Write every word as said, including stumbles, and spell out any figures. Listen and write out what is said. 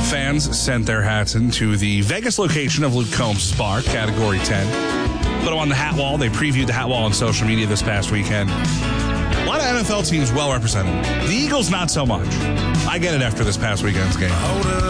Fans sent their hats into the Vegas location of Luke Combs' Spa, Category ten. Put them on the hat wall. They previewed the hat wall on social media this past weekend. A lot of N F L teams well represented. The Eagles, not so much. I get it after this past weekend's game.